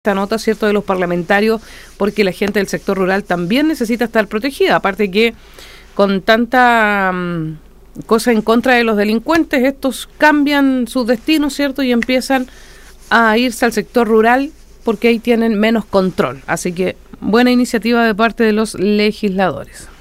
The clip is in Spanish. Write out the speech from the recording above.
esta nota, ¿cierto?, de los parlamentarios, porque la gente del sector rural también necesita estar protegida, aparte que con tanta cosa en contra de los delincuentes, estos cambian sus destinos, ¿cierto?, y empiezan a irse al sector rural porque ahí tienen menos control. Así que buena iniciativa de parte de los legisladores.